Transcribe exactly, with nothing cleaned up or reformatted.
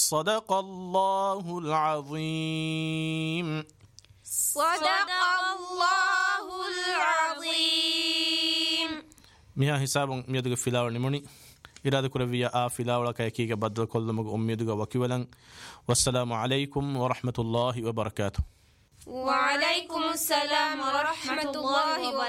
صدق الله العظيم. صدق الله العظيم. ميا حساب ميدغ فيلاو نموني إرادة كربية آ فيلاو لك يكيك بدل كل مغ أميدغ وكيولن. والسلام عليكم ورحمة الله وبركاته. وعليكم السلام ورحمة الله وبركاته.